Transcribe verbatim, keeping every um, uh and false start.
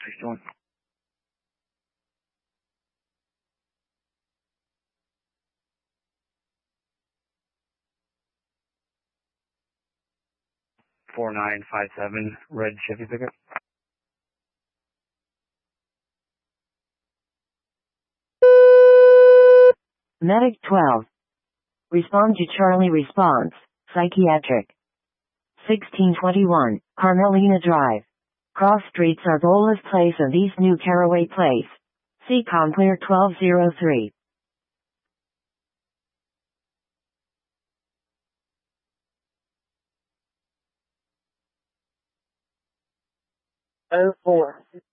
sixty-one. four nine five seven, red Chevy pickup. Medic twelve. Respond to Charlie response, psychiatric. sixteen twenty-one, Carmelina Drive. Cross streets are Bola's Place of East New Caraway Place. See Complear twelve oh three. oh four.